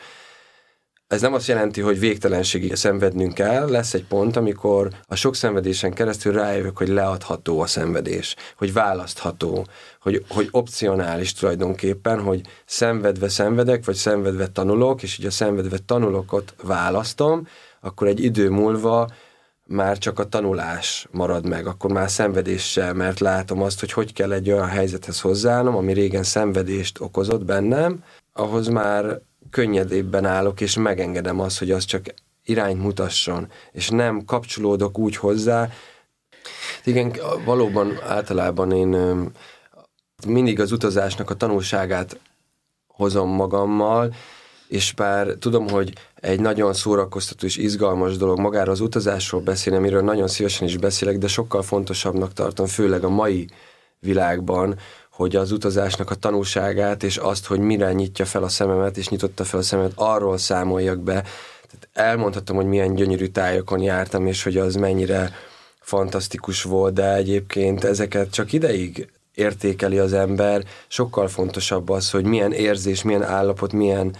Ez nem azt jelenti, hogy végtelenségig szenvednünk kell, lesz egy pont, amikor a sok szenvedésen keresztül rájövök, hogy leadható a szenvedés, hogy választható, hogy opcionális tulajdonképpen, hogy szenvedve szenvedek, vagy szenvedve tanulok, és így a szenvedve tanulokot választom, akkor egy idő múlva már csak a tanulás marad meg, akkor már szenvedéssel, mert látom azt, hogy kell egy olyan helyzethez hozzáállnom, ami régen szenvedést okozott bennem, ahhoz már könnyedébben állok, és megengedem azt, hogy az csak irányt mutasson, és nem kapcsolódok úgy hozzá. Igen, valóban általában én mindig az utazásnak a tanulságát hozom magammal, és bár tudom, hogy egy nagyon szórakoztató és izgalmas dolog magára az utazásról beszélni, amiről nagyon szívesen is beszélek, de sokkal fontosabbnak tartom, főleg a mai világban, hogy az utazásnak a tanulságát, és azt, hogy mire nyitja fel a szememet, és nyitotta fel a szememet, arról számoljak be. Tehát elmondhatom, hogy milyen gyönyörű tájokon jártam, és hogy az mennyire fantasztikus volt, de egyébként ezeket csak ideig értékeli az ember. Sokkal fontosabb az, hogy milyen érzés, milyen állapot,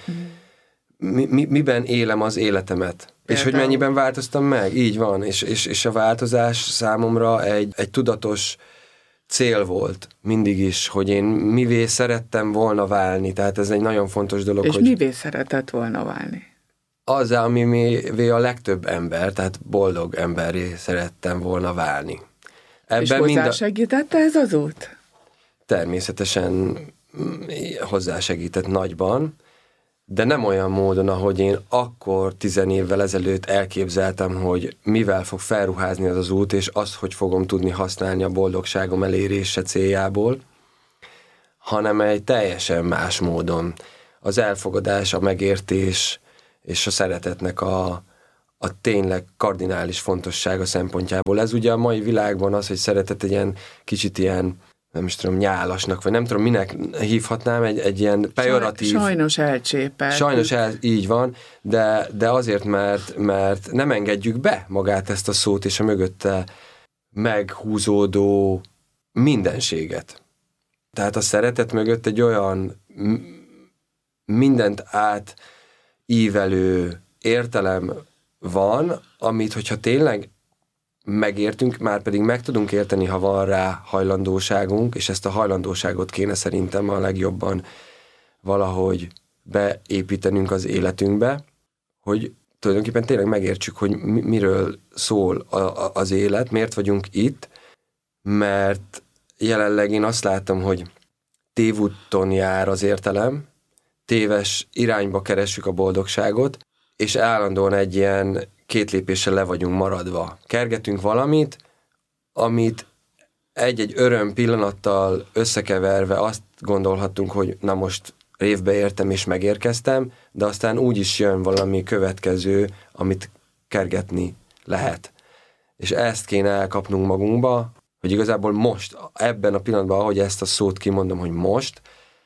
miben élem az életemet. Például. És hogy mennyiben változtam meg. Így van. És a változás számomra egy tudatos cél volt mindig is, hogy én mivé szerettem volna válni. Tehát ez egy nagyon fontos dolog. És hogy mivé szeretett volna válni? Az, amivé a legtöbb ember, tehát boldog emberré szerettem volna válni. És hozzásegítette ez az út? Természetesen hozzásegített nagyban, de nem olyan módon, ahogy én akkor 10 évvel ezelőtt elképzeltem, hogy mivel fog felruházni az az út, és azt, hogy fogom tudni használni a boldogságom elérése céljából, hanem egy teljesen más módon. Az elfogadás, a megértés és a szeretetnek a tényleg kardinális fontossága szempontjából. Ez ugye a mai világban az, hogy szeretet egy ilyen kicsit ilyen, nem is tudom, nyálasnak, vagy nem tudom, minek hívhatnám, egy ilyen pejoratív. Sajnos elcsépelt. Sajnos így van, de azért, mert nem engedjük be magát ezt a szót, és a mögötte meghúzódó Tehát a szeretet mögött egy olyan mindent átívelő értelem van, amit, hogyha tényleg megértünk, már pedig meg tudunk érteni, ha van rá hajlandóságunk, és ezt a hajlandóságot kéne szerintem a legjobban valahogy beépítenünk az életünkbe, hogy tulajdonképpen tényleg megértsük, hogy miről szól az élet, miért vagyunk itt, mert jelenleg én azt látom, hogy tévúton jár az értelem, téves irányba keressük a boldogságot, és állandóan egy ilyen 2 lépéssel le vagyunk maradva. Kergetünk valamit, amit egy-egy öröm pillanattal összekeverve azt gondolhatunk, hogy na most révbe értem és megérkeztem, de aztán úgy is jön valami következő, amit kergetni lehet. És ezt kéne elkapnunk magunkba, hogy igazából most, ebben a pillanatban, ahogy ezt a szót kimondom, hogy most,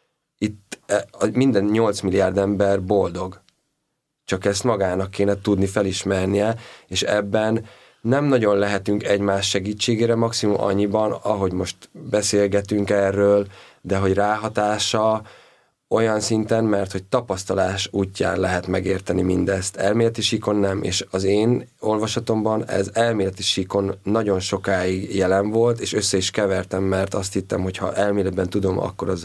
itt minden 8 milliárd ember boldog. Csak ezt magának kéne tudni felismernie, és ebben nem nagyon lehetünk egymás segítségére, maximum annyiban, ahogy most beszélgetünk erről, de hogy ráhatása olyan szinten, mert hogy tapasztalás útján lehet megérteni mindezt. Elméleti síkon nem, és az én olvasatomban ez elméleti síkon nagyon sokáig jelen volt, és össze is kevertem, mert azt hittem, hogy ha elméletben tudom,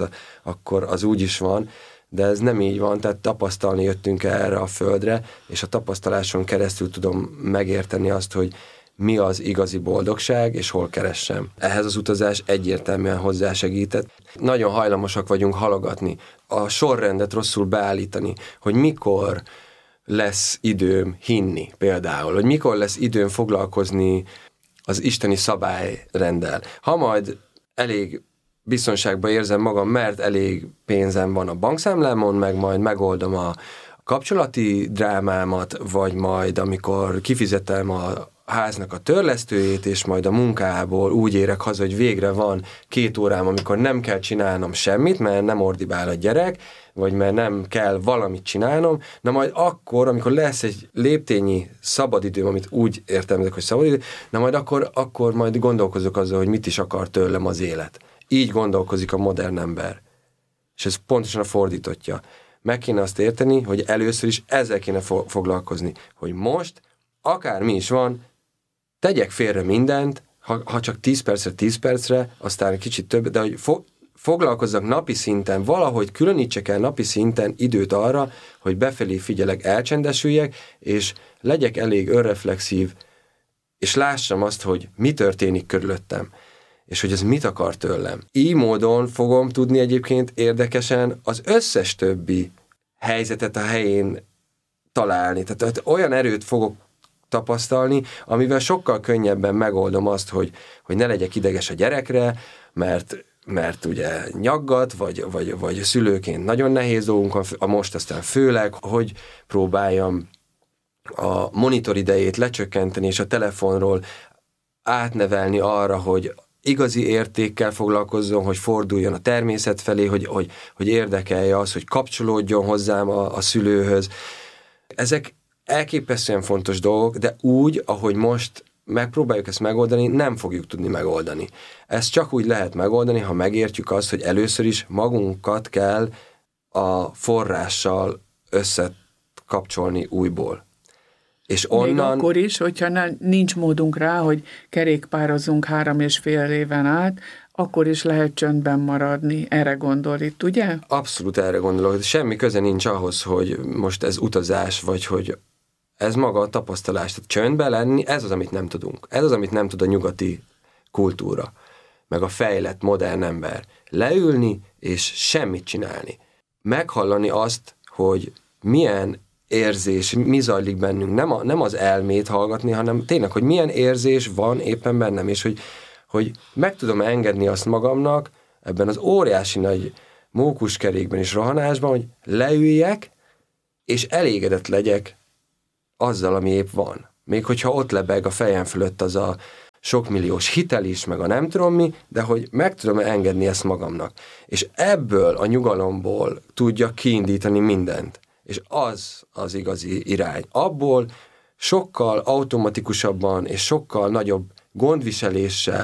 akkor az úgy is van, de ez nem így van, tehát tapasztalni jöttünk erre a földre, és a tapasztaláson keresztül tudom megérteni azt, hogy mi az igazi boldogság, és hol keressem. Ehhez az utazás egyértelműen hozzásegített. Nagyon hajlamosak vagyunk halogatni, a sorrendet rosszul beállítani, hogy mikor lesz időm hinni például, hogy mikor lesz időm foglalkozni az isteni szabályrenddel. Ha majd elég biztonságban érzem magam, mert elég pénzem van a bankszámlámon, meg majd megoldom a kapcsolati drámámat, vagy majd amikor kifizetem a háznak a törlesztőjét, és majd a munkából úgy érek haza, hogy végre van 2 órám, amikor nem kell csinálnom semmit, mert nem ordibál a gyerek, vagy mert nem kell valamit csinálnom, na majd akkor, amikor lesz egy léptényi szabadidőm, amit úgy értelmezek, hogy szabadidő, na majd akkor majd gondolkozok azzal, hogy mit is akar tőlem az élet. Így gondolkozik a modern ember. És ez pontosan a fordítottja. Meg kéne azt érteni, hogy először is ezzel kéne foglalkozni, hogy most, akármi is van, tegyek félre mindent, ha csak 10 percre, aztán egy kicsit több, de hogy foglalkozzak napi szinten, valahogy különítsek el napi szinten időt arra, hogy befelé figyelek, elcsendesüljek, és legyek elég önreflexív, és lássam azt, hogy mi történik körülöttem, és hogy ez mit akar tőlem. Így módon fogom tudni egyébként érdekesen az összes többi helyzetet a helyén találni. Tehát olyan erőt fogok tapasztalni, amivel sokkal könnyebben megoldom azt, hogy ne legyek ideges a gyerekre, mert ugye nyaggat, vagy szülőként nagyon nehéz dolgunk, a most aztán főleg, hogy próbáljam a monitor idejét lecsökkenteni, és a telefonról átnevelni arra, hogy igazi értékkel foglalkozzon, hogy forduljon a természet felé, hogy érdekelje az, hogy kapcsolódjon hozzám a szülőhöz. Ezek elképesztően fontos dolgok, de úgy, ahogy most megpróbáljuk ezt megoldani, nem fogjuk tudni megoldani. Ezt csak úgy lehet megoldani, ha megértjük azt, hogy először is magunkat kell a forrással összekapcsolni újból. És onnan... Még akkor is, hogyha nincs módunk rá, hogy kerékpározunk 3,5 éven át, akkor is lehet csöndben maradni. Erre gondol itt, ugye? Abszolút erre gondolok. Semmi köze nincs ahhoz, hogy most ez utazás, vagy hogy ez maga a tapasztalás. Tehát csöndben lenni, ez az, amit nem tudunk. Ez az, amit nem tud a nyugati kultúra, meg a fejlett, modern ember. Leülni és semmit csinálni. Meghallani azt, hogy milyen érzés, mi zajlik bennünk. Nem az elmét hallgatni, hanem tényleg, hogy milyen érzés van éppen bennem, és hogy meg tudom engedni azt magamnak ebben az óriási nagy mókuskerékben és rohanásban, hogy leüljek, és elégedett legyek azzal, ami épp van. Még hogyha ott lebeg a fejem fölött az a sok milliós hitel is, meg a nem tudom mi, de hogy meg tudom engedni ezt magamnak. És ebből a nyugalomból tudja kiindítani mindent. És az az igazi irány. Abból sokkal automatikusabban és sokkal nagyobb gondviseléssel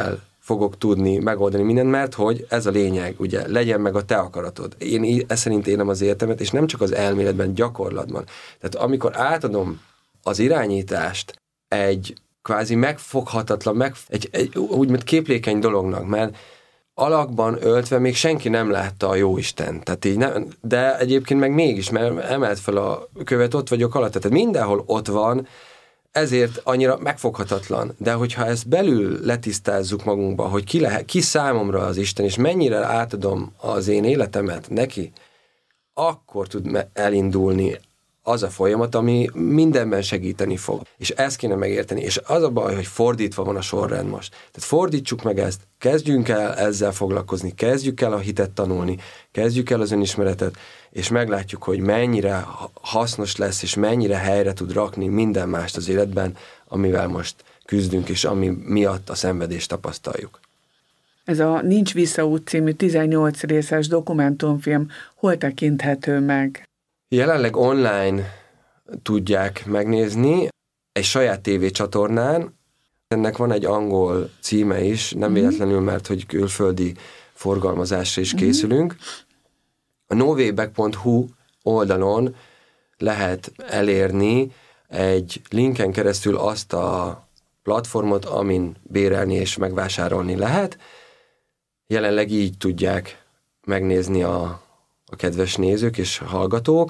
fogok tudni megoldani mindent, mert hogy ez a lényeg, ugye, legyen meg a te akaratod. Én ezt szerint élem az életemet, és nem csak az elméletben, gyakorlatban. Tehát amikor átadom az irányítást egy kvázi megfoghatatlan, egy úgymond képlékeny dolognak, mert alakban öltve még senki nem látta a jóisten. Tehát így nem, de egyébként meg mégis, mert emelt fel a követ, ott vagyok alatt. Tehát mindenhol ott van, ezért annyira megfoghatatlan. De hogyha ezt belül letisztázzuk magunkba, hogy ki számomra az Isten, és mennyire átadom az én életemet neki, akkor tud elindulni az a folyamat, ami mindenben segíteni fog. És ezt kéne megérteni. És az a baj, hogy fordítva van a sorrend most. Tehát fordítsuk meg ezt, kezdjünk el ezzel foglalkozni, kezdjük el a hitet tanulni, kezdjük el az önismeretet, és meglátjuk, hogy mennyire hasznos lesz, és mennyire helyre tud rakni minden mást az életben, amivel most küzdünk, és ami miatt a szenvedést tapasztaljuk. Ez a Nincs Visszaút című 18 részes dokumentumfilm hol tekinthető meg? Jelenleg online tudják megnézni egy saját tévécsatornán. Ennek van egy angol címe is, nem véletlenül, mert hogy külföldi forgalmazásra is készülünk. A novayback.hu oldalon lehet elérni egy linken keresztül azt a platformot, amin bérelni és megvásárolni lehet. Jelenleg így tudják megnézni a kedves nézők és hallgatók,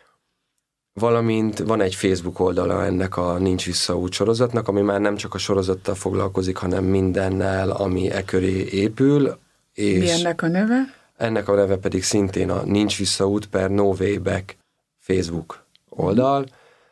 valamint van egy Facebook oldala ennek a Nincs Visszaút sorozatnak, ami már nem csak a sorozattal foglalkozik, hanem mindennel, ami e köré épül. És mi ennek a neve? Ennek a neve pedig szintén a Nincs Visszaút per No Way Back Facebook oldal.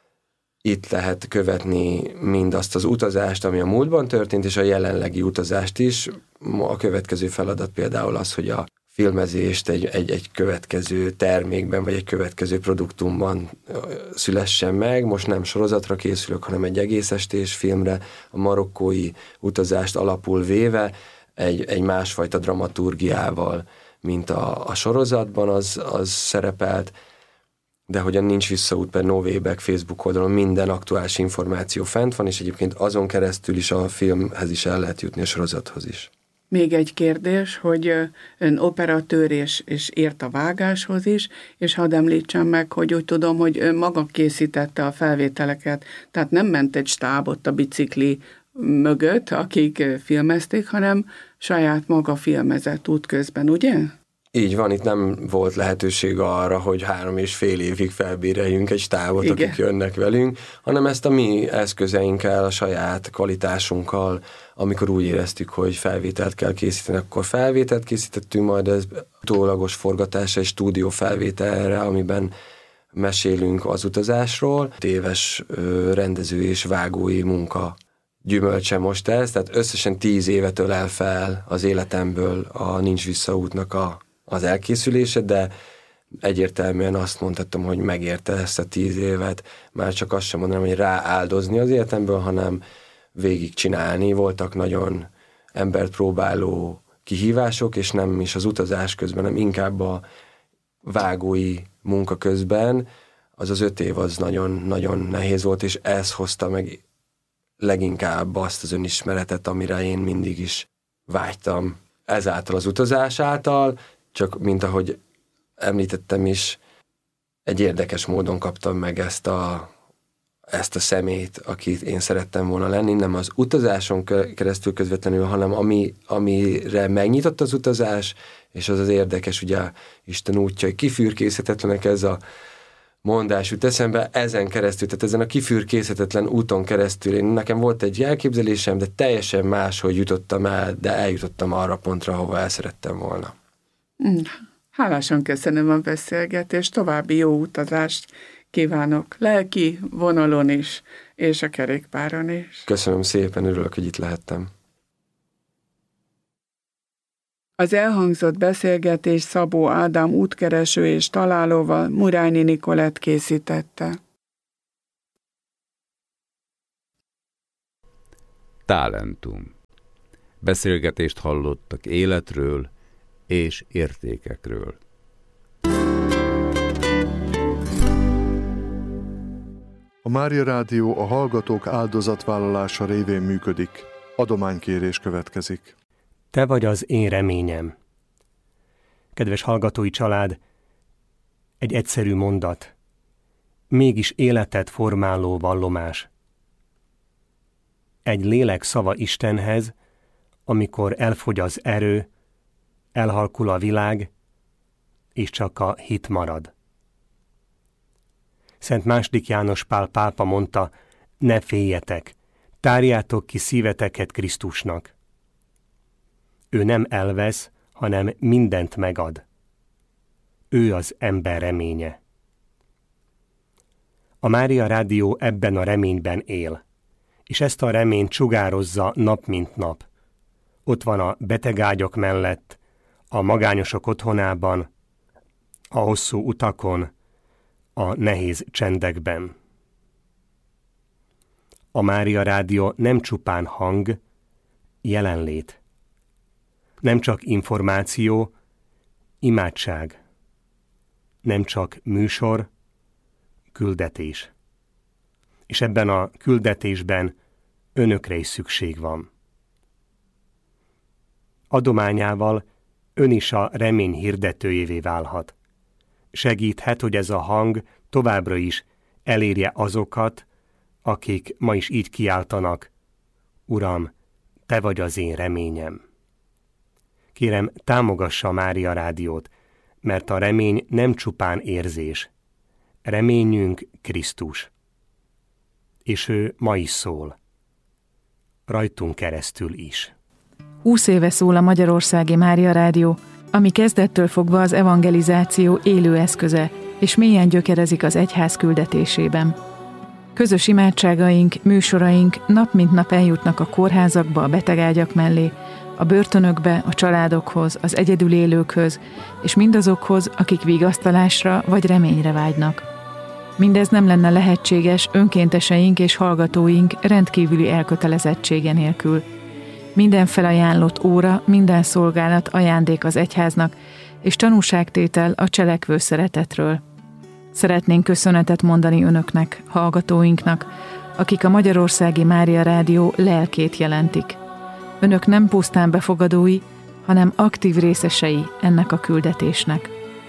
Itt lehet követni mindazt az utazást, ami a múltban történt, és a jelenlegi utazást is. A következő feladat például az, hogy a filmezést egy következő termékben, vagy egy következő produktumban szülessen meg. Most nem sorozatra készülök, hanem egy egész estés filmre, a marokkói utazást alapul véve, egy másfajta dramaturgiával, mint a sorozatban az szerepelt, de hogy a Nincs Visszaút per No Way Back Facebook oldalon minden aktuális információ fent van, és egyébként azon keresztül is a filmhez is el lehet jutni, a sorozathoz is. Még egy kérdés, hogy ön operatőr és ért a vágáshoz is, és hadd említsem meg, hogy úgy tudom, hogy ön maga készítette a felvételeket, tehát nem ment egy stábot a bicikli mögött, akik filmezték, hanem saját maga filmezett útközben, ugye? Így van, itt nem volt lehetőség arra, hogy 3,5 évig felbéreljünk egy stábot, igen, akik jönnek velünk, hanem ezt a mi eszközeinkkel, a saját kvalitásunkkal, amikor úgy éreztük, hogy felvételt kell készíteni, akkor felvételt készítettünk, majd ez utólagos forgatása és stúdió felvételre, amiben mesélünk az utazásról. Éves rendező és vágói munka gyümölcse most ez, tehát összesen 10 évet ölel fel az életemből a Nincs Visszaútnak az elkészülése, de egyértelműen azt mondhatom, hogy megérte ezt a 10 évet, már csak azt sem mondanám, hogy rááldozni az életemből, hanem végigcsinálni. Voltak nagyon embert próbáló kihívások, és nem is az utazás közben, hanem inkább a vágói munka közben. Az 5 év az nagyon-nagyon nehéz volt, és ez hozta meg leginkább azt az önismeretet, amire én mindig is vágytam. Ezáltal az utazás által, csak mint ahogy említettem is, egy érdekes módon kaptam meg ezt a személyt, akit én szerettem volna lenni, nem az utazáson keresztül közvetlenül, hanem amire megnyitott az utazás, és az érdekes, ugye Isten útja, hogy kifürkészhetetlenek, ez a mondás jut eszembe, ezen keresztül, tehát ezen a kifürkészhetetlen úton keresztül. Nekem volt egy elképzelésem, de teljesen máshogy jutottam el, de eljutottam arra pontra, ahova el szerettem volna. Hálásan köszönöm a beszélgetést, további jó utazást kívánok, lelki vonalon is, és a kerékpáron is. Köszönöm szépen, örülök, hogy itt lehettem. Az elhangzott beszélgetés Szabó Ádám útkereső és találóval Murányi Nikolett készítette. Talentum. Beszélgetést hallottak életről és értékekről. A Mária Rádió a hallgatók áldozatvállalása révén működik. Adománykérés következik. Te vagy az én reményem. Kedves hallgatói család, egy egyszerű mondat, mégis életet formáló vallomás. Egy lélek szava Istenhez, amikor elfogy az erő, elhalkul a világ, és csak a hit marad. Szent II. János Pál pápa mondta, ne féljetek, tárjátok ki szíveteket Krisztusnak. Ő nem elvesz, hanem mindent megad. Ő az ember reménye. A Mária Rádió ebben a reményben él, és ezt a reményt sugározza nap mint nap. Ott van a betegágyak mellett, a magányosok otthonában, a hosszú utakon, a nehéz csendekben. A Mária Rádió nem csupán hang, jelenlét. Nem csak információ, imádság. Nem csak műsor, küldetés. És ebben a küldetésben önökre is szükség van. Adományával ön is a remény hirdetőjévé válhat. Segíthet, hogy ez a hang továbbra is elérje azokat, akik ma is így kiáltanak, Uram, te vagy az én reményem. Kérem, támogassa a Mária Rádiót, mert a remény nem csupán érzés. Reményünk Krisztus. És ő ma is szól. Rajtunk keresztül is. 20 éve szól a Magyarországi Mária Rádió, ami kezdettől fogva az evangelizáció élő eszköze, és mélyen gyökerezik az egyház küldetésében. Közös imádságaink, műsoraink nap mint nap eljutnak a kórházakba, a betegágyak mellé, a börtönökbe, a családokhoz, az egyedül élőkhöz, és mindazokhoz, akik vigasztalásra vagy reményre vágynak. Mindez nem lenne lehetséges önkénteseink és hallgatóink rendkívüli elkötelezettsége nélkül. Minden felajánlott óra, minden szolgálat ajándék az egyháznak, és tanúságtétel a cselekvő szeretetről. Szeretnénk köszönetet mondani önöknek, hallgatóinknak, akik a Magyarországi Mária Rádió lelkét jelentik. Önök nem pusztán befogadói, hanem aktív részesei ennek a küldetésnek.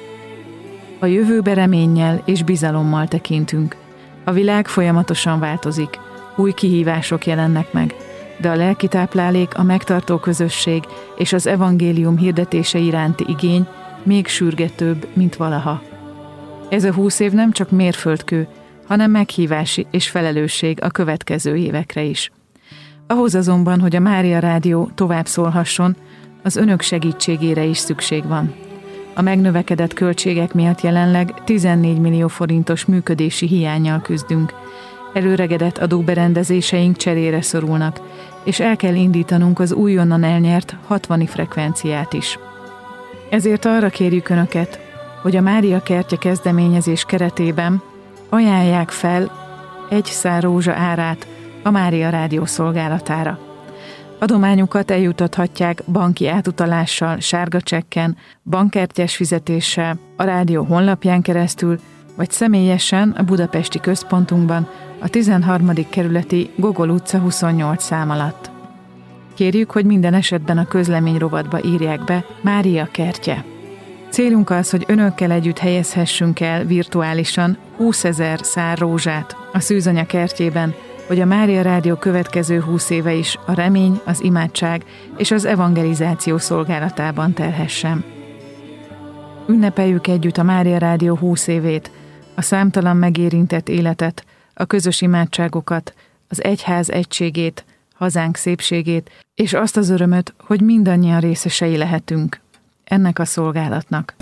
A jövőbe reménnyel és bizalommal tekintünk. A világ folyamatosan változik, új kihívások jelennek meg, de a lelki táplálék, a megtartó közösség és az evangélium hirdetése iránti igény még sürgetőbb, mint valaha. Ez a 20 év nem csak mérföldkő, hanem meghívási és felelősség a következő évekre is. Ahhoz azonban, hogy a Mária Rádió tovább szólhasson, az önök segítségére is szükség van. A megnövekedett költségek miatt jelenleg 14 millió forintos működési hiánnyal küzdünk. Előregedett adóberendezéseink cserére szorulnak, és el kell indítanunk az újonnan elnyert 60 frekvenciát is. Ezért arra kérjük önöket, hogy a Mária Kertje kezdeményezés keretében ajánlják fel egy szár rózsa árát a Mária Rádió szolgálatára. Adományukat eljutathatják banki átutalással, sárga csekken, bankkártyás fizetéssel, a rádió honlapján keresztül, vagy személyesen a budapesti központunkban, a 13. kerületi Gogol utca 28 szám alatt. Kérjük, hogy minden esetben a közlemény rovatba írják be Mária Kertje. Célunk az, hogy önökkel együtt helyezhessünk el virtuálisan 20 000 szár rózsát a Szűzanya kertjében, hogy a Mária Rádió következő 20 éve is a remény, az imádság és az evangelizáció szolgálatában terhessen. Ünnepeljük együtt a Mária Rádió 20 évét, a számtalan megérintett életet, a közös imádságokat, az egyház egységét, hazánk szépségét, és azt az örömöt, hogy mindannyian részesei lehetünk ennek a szolgálatnak.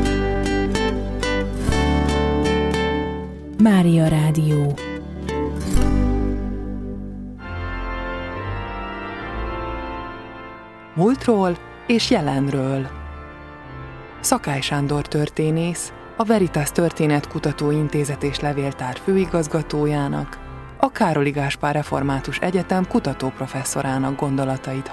Mária Rádió. Múltról és jelenről. Szakály Sándor történész, a Veritas Történetkutató Intézet és Levéltár főigazgatójának, a Károli Gáspár Református Egyetem kutatóprofesszorának gondolatait